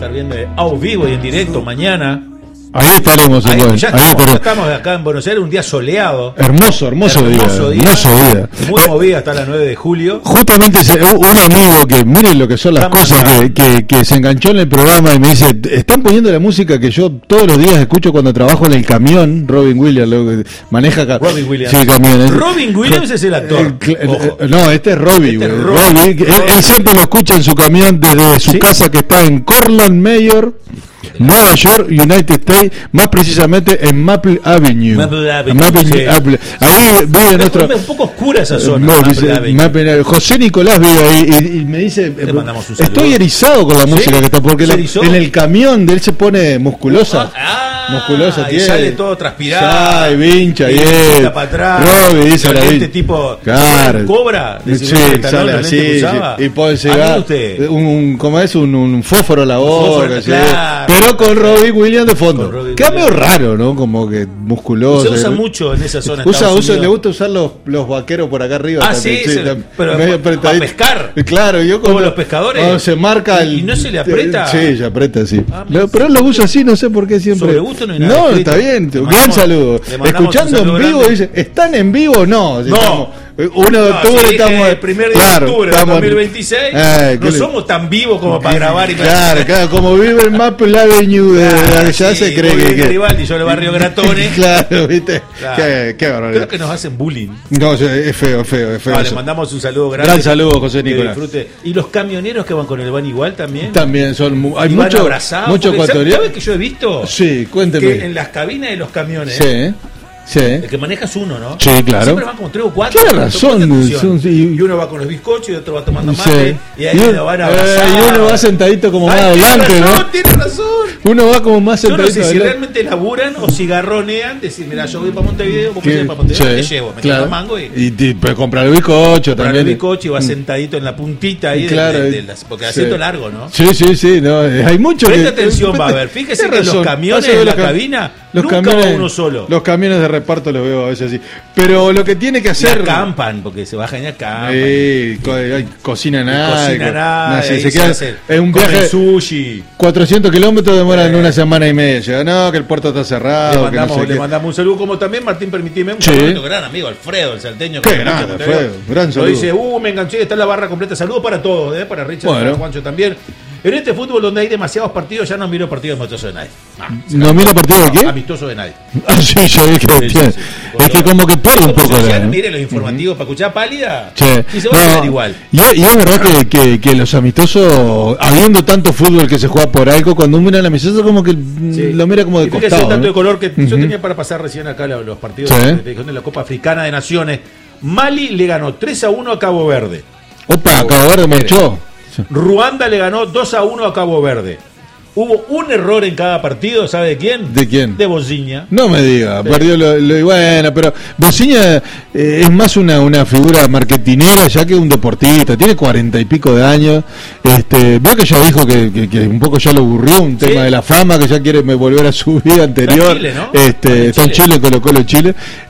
estar viendo a vivo y en directo mañana. Ahí estaremos, ya estamos acá en Buenos Aires, un día soleado. Hermoso día. Muy movida hasta las 9 de julio. Justamente un amigo que, miren lo que son las cosas, que se enganchó en el programa y me dice, están poniendo la música que yo todos los días escucho cuando trabajo en el camión. Robin Williams, lo que maneja acá. Robin Williams. Sí, camión. Robin Williams es el actor. No, este es Robbie. Él siempre lo escucha en su camión desde su casa que está en Cortland Mayor, Nueva York, United States, más precisamente en Maple Avenue. Ahí vive nuestro. Es un poco oscura esa zona. José Nicolás vive ahí y me dice: estoy erizado con la música que está, porque en el camión de él se pone musculosa. Musculosa y sale todo transpirado. Y vincha y para atrás. Robbie dice la este tipo cobra. Sale así. Y puede llegar un fósforo a la boca. Pero con Robin Williams de fondo. Queda medio raro, ¿no? Como que musculoso. Se usa mucho en esa zona. Le gusta usar los vaqueros por acá arriba. Pero para pescar. Claro, como los pescadores. Cuando se marca ¿Y no se le aprieta? Sí, se aprieta, sí. Pero él lo usa así, no sé por qué siempre. Sobre gusto no hay nada. No, está bien. Gran saludo. Escuchando en vivo, dice, ¿están en vivo? No. 1 de octubre estamos. El primer día de octubre de 2026. No somos tan vivos como para grabar y claro, como vive en Maple Avenue de allá, se cree que. Garibaldi, yo en el barrio Gratones. Claro, ¿viste? Claro. Qué barbaridad. Creo que nos hacen bullying. No, es feo. Le mandamos un saludo grande. Gran saludo, José Nicolás. Y los camioneros que van con el van igual también. También son. Hay muchos ecuatorianos. ¿Sabes que yo he visto? Sí, cuénteme. Que en las cabinas de los camiones. Sí. El que maneja es uno, ¿no? Sí, claro. Siempre van como 3 o 4. Tiene razón. Y uno va con los bizcochos y otro va tomando mate. Y ahí lo van a abrazar. Y uno va sentadito como más adelante, ¿no? Tiene razón. Uno va como más sentadito. Yo no sé si realmente laburan o si garronean. Decir, mira, yo voy para Montevideo, vos vas para Montevideo, te llevo, me traigo mango y comprar el bizcocho también. El bizcocho y va sentadito en la puntita ahí, porque asiento largo, ¿no? Sí, no, hay mucho. Presta atención, va a ver. Fíjese que los camiones en la cabina, nunca va uno solo. Los camiones de reparto los veo a veces así. Pero lo que tiene que hacer. Y acampan, porque se bajan y acampan. Cocinan nada. Es un viaje. Sushi. 400 kilómetros demoran una semana y media. No, que el puerto está cerrado. Le mandamos un saludo. Como también, Martín, permitime un saludo. Gran amigo, Alfredo, el salteño. Qué gran, Alfredo. Gran saludo. Dice, me enganché, está la barra completa. Saludos para todos, para Richard, para Juancho también. En este fútbol donde hay demasiados partidos, ya no miro partidos amistosos de nadie. ¿No miro partidos de qué? Amistosos de nadie. Sí, yo vi que es que como que pierde un poco. Mire los informativos para escuchar Pálida. Sí. Y se va a ver igual. Y es verdad que los amistosos, habiendo tanto fútbol que se juega por algo, cuando uno mira el amistoso, como que lo mira como de costado. Fíjese tanto de color que yo tenía para pasar recién acá los partidos de la Copa Africana de Naciones. Mali le ganó 3-1 a Cabo Verde. Opa, Cabo Verde me echó. Ruanda le ganó 2-1 a Cabo Verde. Hubo un error en cada partido, ¿sabe de quién? ¿De quién? De Bociña. No me diga, perdió bueno, pero Bociña es más una figura marketinera ya que un deportista, tiene 40 y pico de años. Veo que ya dijo que un poco ya lo aburrió un tema de la fama, que ya quiere volver a su vida anterior. Está en Chile, Colo-Colo Chile.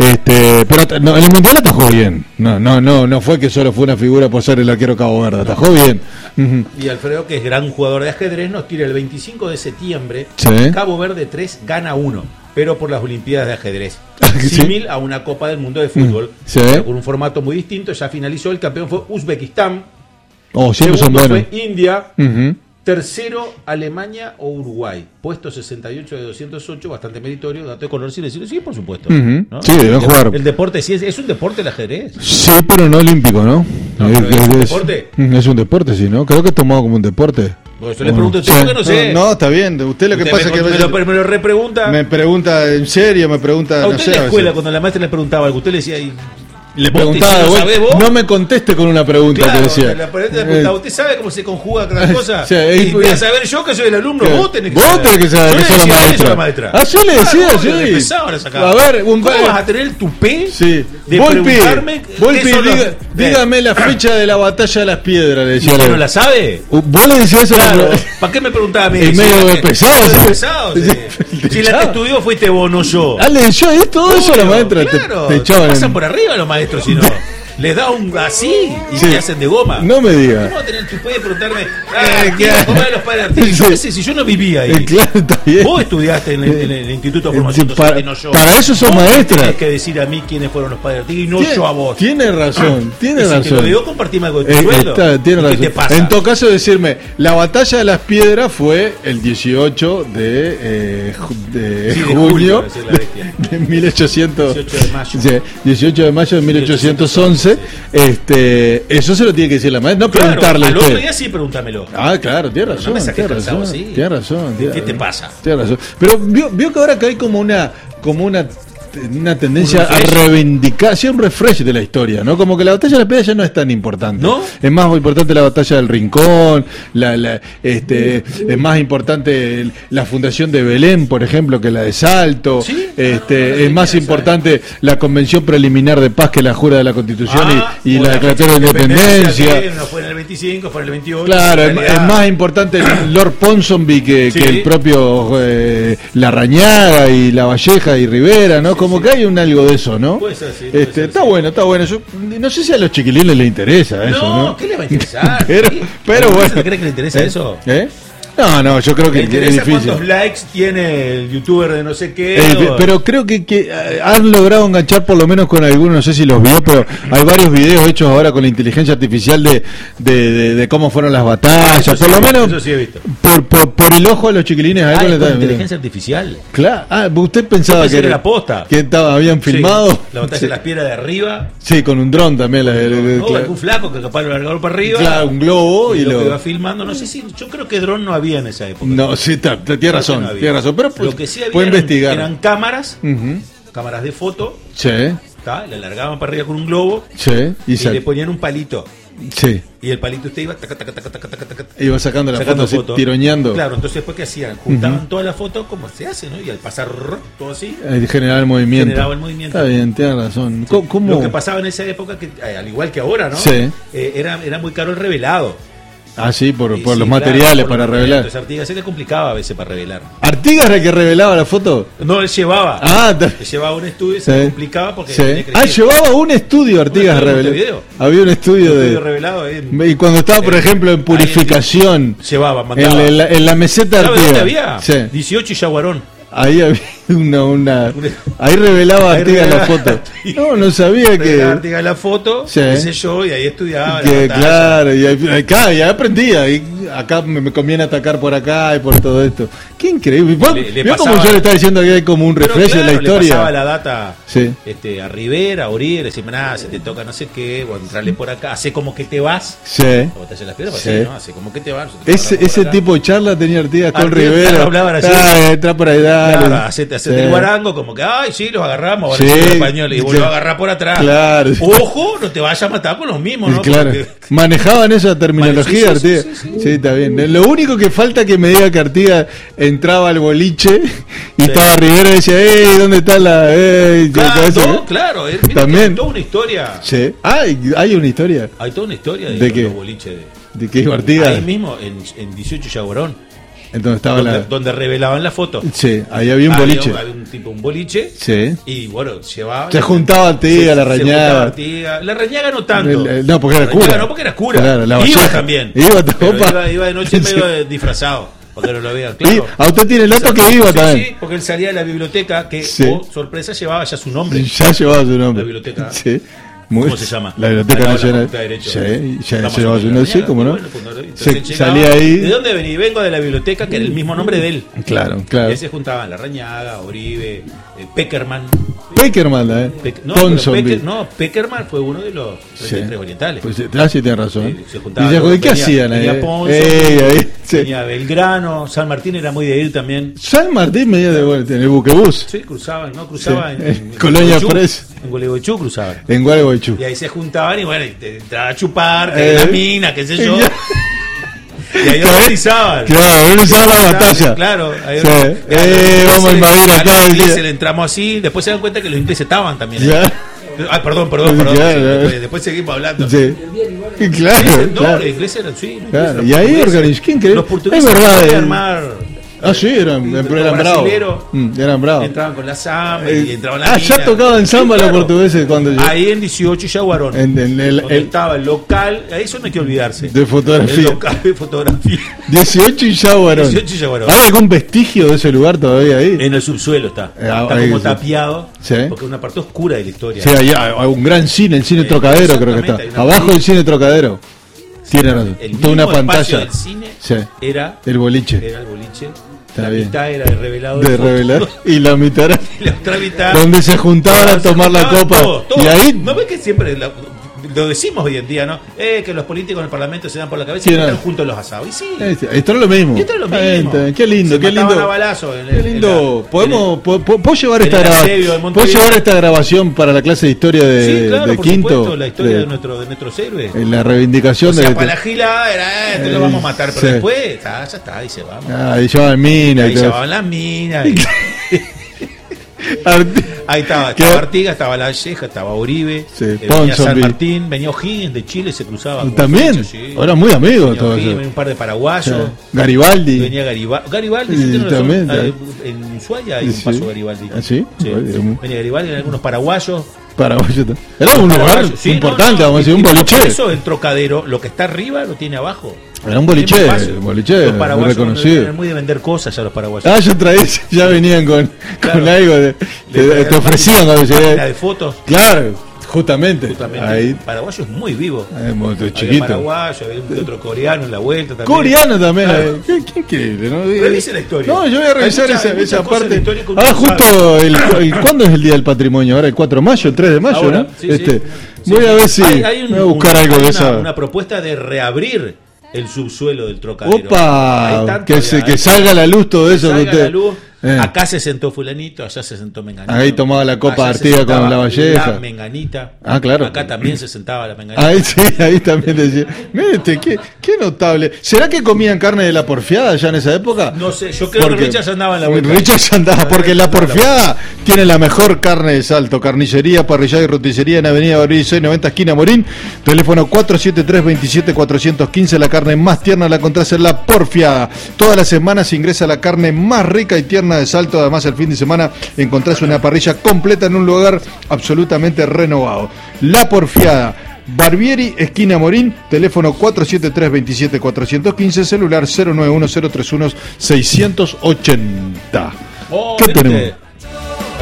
Pero en el Mundial atajó bien. No fue que solo fue una figura por ser el arquero Cabo Verde, atajó bien. Y Alfredo, que es gran jugador de ajedrez, nos tira el 25 de septiembre, Cabo Verde 3 gana 1, pero por las Olimpiadas de ajedrez. Símil a una Copa del Mundo de fútbol, con un formato muy distinto. Ya finalizó, el campeón fue Uzbekistán, segundo fue India, tercero Alemania o Uruguay, puesto 68 de 208, bastante meritorio. Dato de color, sin decirlo, sí, por supuesto. ¿No? Sí, deben jugar. El deporte sí es un deporte el ajedrez. Sí, pero no olímpico, ¿no? ¿Es un deporte? Es un deporte, sí, ¿no? Creo que es tomado como un deporte. Pues yo le pregunto a usted, que no sé. No, está bien. Usted lo que pasa es que me lo repregunta. Me pregunta en serio, me pregunta. A usted en la escuela, cuando la maestra le preguntaba algo, usted le decía. Le preguntaba, no me conteste con una pregunta, claro, que decía. Le preguntaba, ¿usted sabe cómo se conjuga cada cosa? Y voy a saber yo que soy el alumno, vos tenés que saber que soy la maestra. Así le decía, sí. A ver, ¿cómo vas a tener el tupé de preguntarme? Volpi, dígame la fecha de la batalla de las piedras, le decía. ¿Usted no la sabe? ¿Vos le decías eso? Claro, ¿para qué me preguntaba a mí? Es medio de pesado. Si la que estudió fuiste vos, no yo. Le dio todo eso a la maestra. Claro, te pasan por arriba los maestros, si no. les da un así y se hacen de goma. No me digas. Tú puedes preguntarme, ¿cómo eran los padres artísticos? Yo qué sé, si yo no vivía ahí. Claro, está bien. Vos estudiaste en el Instituto de Formación Docente y no yo. Para eso sos maestra. Tienes que decir a mí quiénes fueron los padres artísticos y no yo a vos. Tiene razón, tiene razón. Si te lo digo, compartime algo de tu sueldo. Tiene razón. ¿Qué te pasa? En todo caso, decirme, la batalla de las piedras fue el 18 de junio de 1800. 18 de mayo de 1811. Eso se lo tiene que decir la maestra, no preguntarle. Al otro día sí pregúntamelo. Claro, tiene razón. No me saques cansado, sí. Tiene razón. ¿Qué te pasa? Tiene razón. Pero vio que ahora que hay como una tendencia a reivindicar, sí, un refresh de la historia, ¿no? Como que la batalla de la piedra ya no es tan importante. ¿No? Es más importante la batalla del Rincón, es más importante la fundación de Belén, por ejemplo, que la de Salto. ¿Sí? Es más importante la convención preliminar de paz que la jura de la Constitución y la declaratoria de independencia. No fue en el 25, fue en el 28. Claro, es más importante el Lord Ponsonby que el propio Larrañaga y La Valleja y Rivera, ¿no? Como que hay algo de eso, ¿no? Puede ser, sí. Está bueno. Yo no sé si a los chiquilines les interesa eso, ¿no? ¿Qué les va a interesar? pero bueno. ¿Cree que le interesa eso? No, yo creo que es difícil. ¿Cuántos likes tiene el youtuber de no sé qué? Pero creo que han logrado enganchar por lo menos con algunos, no sé si los vio, pero hay varios videos hechos ahora con la inteligencia artificial de cómo fueron las batallas, por lo menos eso sí he visto. Por el ojo de los chiquilines. ¿Con inteligencia artificial? Claro. ¿Usted pensaba que era la posta? Que habían filmado la batalla de las piedras de arriba. Sí, con un dron también. Un flaco que capaz lo largaron para arriba. Claro, un globo. Y lo que va filmando, no sé si, yo creo que dron no había en esa época. No, sí, tiene razón, pero pues, lo que sí había puede investigar. Eran cámaras, cámaras de foto, la largaban para arriba con un globo, y le ponían un palito. Y el palito usted iba iba sacando la foto, tironeando. Claro, entonces después ¿qué hacían? Juntaban toda la foto como se hace, ¿no? Y al pasar todo así generaba el movimiento. Está bien, tiene razón. Sí. Lo que pasaba en esa época, que al igual que ahora, ¿no? Era muy caro el revelado. Sí, por los materiales para revelar. Entonces Artigas se le complicaba a veces para revelar. ¿Artigas era el que revelaba la foto? No, él llevaba. Él llevaba un estudio y se le complicaba porque llevaba un estudio Artigas a revelar. Había un estudio de revelado. Y cuando estaba, por ejemplo, en purificación, llevaba, mandaba. En la meseta de Artigas. Había 18 y Yaguarón. Ahí había ahí revelaba Artigas la foto. No sabía que Artigas la foto, qué sé yo, y ahí estudiaba claro, y ahí aprendía. Y acá me conviene atacar por acá y por todo esto. Qué increíble. ¿Vio como yo le estaba diciendo que hay como un refresh en la historia? Le pasaba la data a Rivera, a Uribe, le decía, se te toca no sé qué, o entrarle por acá, hace como que te vas. O te hace las piedras, ¿no? Hace como que te vas. Ese tipo de charla tenía Artigas con Rivera. Hablaban así. Entra por ahí, claro, hacete el guarango, como que, los agarramos, ahora los españoles, y vos lo agarrás por atrás. Claro. Ojo, no te vayas a matar con los mismos, ¿no? Claro. Manejaban esa terminología, Artigas. Sí, está bien. Lo único que falta es que me diga que Artigas entraba al boliche y estaba Rivera y decía, ¿dónde está la...? Claro, también. Hay toda una historia. Sí. Hay una historia. Hay toda una historia de los boliches. ¿De qué iba Artigas? Ahí mismo, en 18 Yaguarón. Entonces estaba donde revelaban la foto. Sí, ahí había un boliche. Había un boliche. Sí. Y bueno, llevaba. Se juntaba Artigas, Larrañaga. La Rañaga no tanto. No, porque era cura. No, porque era cura. Claro, iba también. Iba de noche medio disfrazado. Porque no lo vean, claro. A usted tiene el dato que iba también. Sí, porque él salía de la biblioteca que, sorpresa, llevaba ya su nombre. Ya llevaba su nombre. La biblioteca. Sí. ¿Cómo se llama? La Biblioteca Nacional. Sí, ya llevaba su nombre, ¿cómo no? Salía ahí. ¿De dónde venía? Vengo de la biblioteca, que era el mismo nombre de él. Claro. Y ahí se juntaban Larrañaga, Uribe, Peckerman. Peckerman fue uno de los 33 orientales. Pues sí, tiene razón. Se juntaban. ¿Qué hacían ahí? Venía Belgrano, San Martín era muy de ir también. San Martín venía en el buquebús. Sí, cruzaba en Colonia Pres. En Gualeguaychú cruzaban. En Gualeguaychú. Y ahí se juntaban y bueno, y te entraba a chupar, la mina, qué sé yo. Y ahí organizaban. Claro, organizaban la batalla. Claro, ahí vamos a invadir acá. Le entramos así, después se dan cuenta que los ingleses estaban también. Perdón. Después seguimos hablando. Sí. Claro. Los ingleses eran, y ahí organizó. ¿Quién cree? Los portugueses no podían armar. Ah, sí, eran bravos. Eran bravos. Entraban con la samba y entraban la ya tocaban samba los portugueses cuando yo. Ahí en 18 y Yaguarón. Donde estaba el local, eso no hay que olvidarse. De fotografía. El local de fotografía. 18 y Yaguarón. 18 y Yaguarón. ¿Hay algún vestigio de ese lugar todavía ahí? En el subsuelo está. Está como tapiado. Sí. Porque es una parte oscura de la historia. Sí, hay un gran cine, el cine Trocadero creo que está. Abajo del cine Trocadero. Tiene toda una pantalla. Del cine era el boliche. Era el boliche. Está la bien. mitad era de revelador. De revelar. Y la mitad era. Y la otra mitad. Donde se juntaban a tomar la copa. Todo. Y ahí. ¿No ves que siempre lo decimos hoy en día, ¿no? Que los políticos en el Parlamento se dan por la cabeza y están juntos los asados. Y sí. Esto es lo mismo. Esto es lo mismo. Qué lindo, qué lindo. A balazo qué lindo. ¿Puedo llevar esta grabación para la clase de historia de quinto? Supuesto, la historia de nuestros héroes. En la reivindicación para la gila te lo vamos a matar, pero después ya está, ahí se va. Ahí llevaban minas. Ahí llevaban las minas. Ahí estaba Artigas, estaba La Valleja, estaba Uribe, venía San Martín, venía O'Higgins de Chile, se cruzaba. También, ahora muy amigos todos. Un par de paraguayos. Garibaldi. Venía Garibaldi también. En Ushuaia hay un paso Garibaldi. ¿Ah, sí? Venía Garibaldi, en algunos paraguayos. Era un lugar importante, vamos a decir, un boliche. Por eso el Trocadero, lo que está arriba lo tiene abajo. Era un boliche los paraguayos reconocido. Eran muy de vender cosas ya los paraguayos. Ya venían con algo te ofrecían cuando llegué. La de fotos. Claro, justamente. Ahí. El paraguayo es muy vivo. Chiquito. Paraguayo, había otro coreano en la vuelta también. Coreano también. Claro. ¿Qué increíble, ¿no? Revise la historia. No, yo voy a revisar esa parte. Ahora justo ¿cuándo es el Día del Patrimonio? Ahora el 4 de mayo, el 3 de mayo, ahora, ¿no? Sí, voy a ver si voy a buscar algo de esa. Una propuesta de reabrir el subsuelo del Trocadero. ¡Opa! Que salga a la luz todo eso. Salga a la luz. Acá se sentó fulanito, allá se sentó menganito. Ahí tomaba la copa Artigas con La Valleja. La menganita. Ah, claro. Acá también se sentaba la menganita. Ahí también decía. Mírate, qué notable. ¿Será que comían carne de la porfiada ya en esa época? No sé, yo creo que Richard andaba en la vuelta. Richard andaba, porque la porfiada tiene la mejor carne de Salto. Carnicería, parrillada y roticería en Avenida Barbieri 690, esquina Morín. Teléfono 473-27415. La carne más tierna la encontrás en la porfiada. Todas las semanas ingresa la carne más rica y tierna de Salto. Además, el fin de semana encontrás una parrilla completa en un lugar absolutamente renovado. La Porfiada, Barbieri, esquina Morín, teléfono 473-27415, celular 091-031-680. ¿Qué tenemos?